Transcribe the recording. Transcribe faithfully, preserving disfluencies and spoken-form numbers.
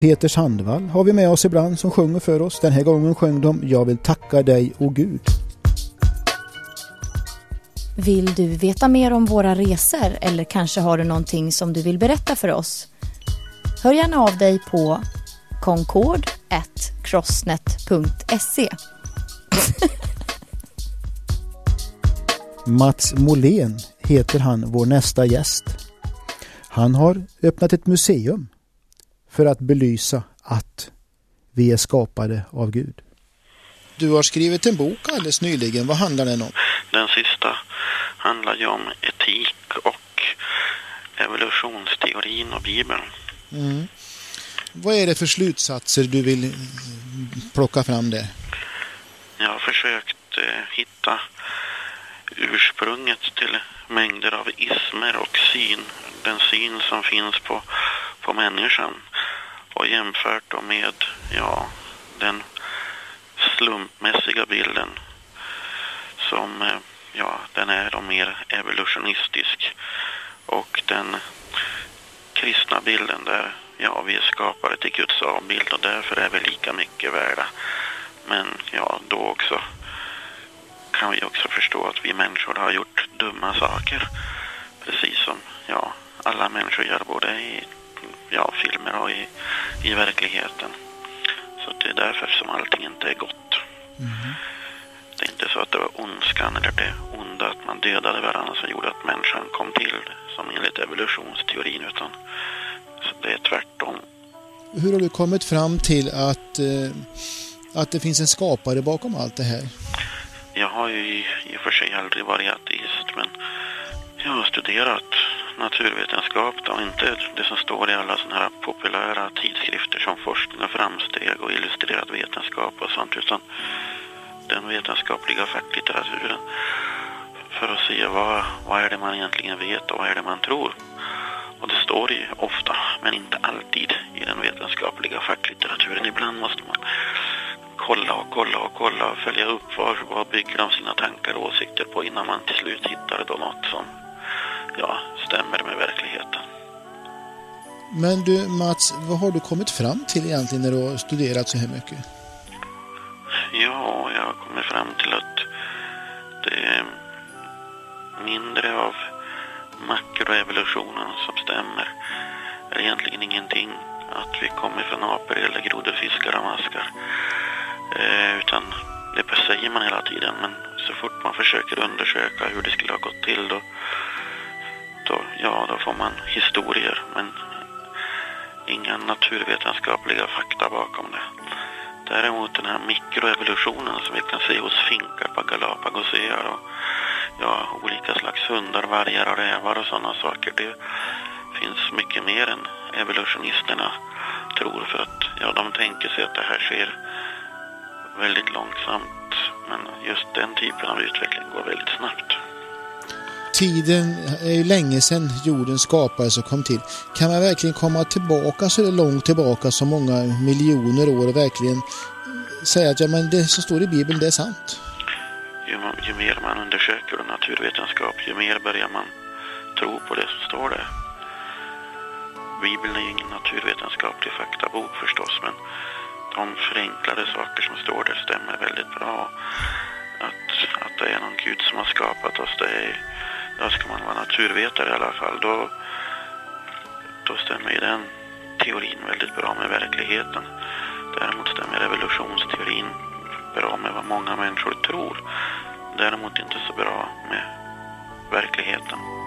Peter Sandvall har vi med oss ibland som sjunger för oss. Den här gången sjöng de Jag vill tacka dig, o Gud. Vill du veta mer om våra resor eller kanske har du någonting som du vill berätta för oss? Hör gärna av dig på concord at crossnet punkt se. Mats Molén heter han, vår nästa gäst. Han har öppnat ett museum för att belysa att vi är skapade av Gud. Du har skrivit en bok alldeles nyligen. Vad handlar den om? Den sista handlar ju om etik och evolutionsteorin och Bibeln. Mm. Vad är det för slutsatser du vill plocka fram där? Jag har försökt eh, hitta ursprunget till mängder av ismer och syn. Den syn som finns på, på människan. Och jämfört då med ja, den slumpmässiga bilden som eh, ja, den är då mer evolutionistisk. Och den kristna bilden där ja, vi är skapade till Guds avbild och därför är vi lika mycket värda. Men ja, då också kan vi också förstå att vi människor har gjort dumma saker. Precis som ja, alla människor gör både i ja, filmer och i, i verkligheten. Så det är därför som allting inte är gott. Mm. Det är inte så att det var ondskan eller det onda att man dödade varandra som gjorde att människan kom till som enligt evolutionsteorin, utan så det är tvärtom. Hur har du kommit fram till att, eh, att det finns en skapare bakom allt det här? Jag har ju i, i och för sig aldrig varit ateist, men jag har studerat naturvetenskap och inte det som står i alla sådana här populära tidskrifter som Forskning och framsteg och illustrerad vetenskap och sånt, utan den vetenskapliga facklitteraturen för att se vad, vad är det man egentligen vet och vad är det man tror. Och det står ju ofta, men inte alltid i den vetenskapliga facklitteraturen. Ibland måste man kolla och kolla och kolla och följa upp vad, vad bygger de sina tankar och åsikter på innan man till slut hittar då något som ja, stämmer med verkligheten. Men du Mats, vad har du kommit fram till egentligen när du har studerat så här mycket? Ja, jag har kommit fram till att det är mindre av makroevolutionen som stämmer. Det är egentligen ingenting att vi kommer från apor eller groddefiskar och maskar. Eh, utan det säger man hela tiden, men så fort man försöker undersöka hur det skulle ha gått till då, då, ja, då får man historier, men inga naturvetenskapliga fakta bakom det. Däremot den här mikroevolutionen som vi kan se hos finkar på Galapagosöar och ja, olika slags hundar, vargar och rävar och sådana saker, det finns mycket mer än evolutionisterna tror, för att ja, de tänker sig att det här sker väldigt långsamt, men just den typen av utveckling går väldigt snabbt. Tiden är ju länge sedan jorden skapades och kom till. Kan man verkligen komma tillbaka så det långt tillbaka, så många miljoner år, och verkligen säga att ja, men det som står i Bibeln, det är sant? Ju, ju mer man undersöker naturvetenskap, ju mer börjar man tro på det som står där. Bibeln är ju ingen naturvetenskaplig faktabok förstås, men de förenklade saker som står där stämmer väldigt bra. Att, att det är någon Gud som har skapat oss, det är, ja, ska man vara naturvetare i alla fall, då, då stämmer ju den teorin väldigt bra med verkligheten. Däremot stämmer evolutionsteorin bra med vad många människor tror. Däremot inte så bra med verkligheten.